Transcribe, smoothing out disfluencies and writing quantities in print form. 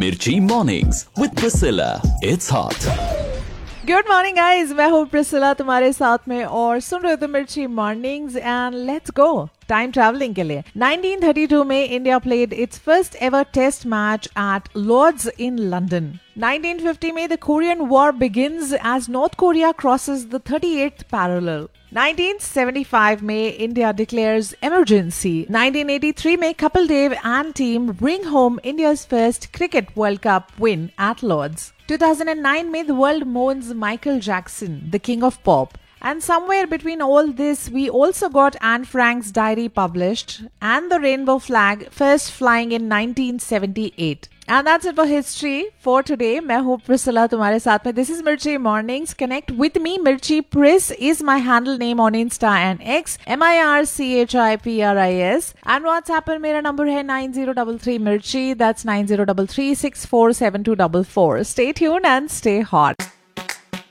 Mirchi Mornings with Priscilla. It's hot. Good morning guys, मैं हूँ Priscilla तुम्हारे साथ में और सुन रहे हो तो मिर्ची mornings and let's go time travelling के लिए। 1932 में India played it's first ever test match at Lord's in London. 1950 में the Korean war begins as north Korea crosses the 38th parallel. 1975 में इंडिया डिक्लेयर्स इमरजेंसी। 1983 में Kapil Dev and team bring home India's first cricket world cup win at Lord's. 2009 में the world mourns Michael Jackson, the king of pop. And somewhere between all this, we also got Anne Frank's diary published and the rainbow flag first flying in 1978. And that's it for history for today. मैं हूँ Priscilla तुम्हारे साथ में. This is Mirchi Mornings. Connect with me. Mirchi Pris is my handle name on Insta and X. MIRCHIPRIS. And WhatsApp पर मेरा number है 9033 Mirchi. That's 9033647244. Stay tuned and stay hot.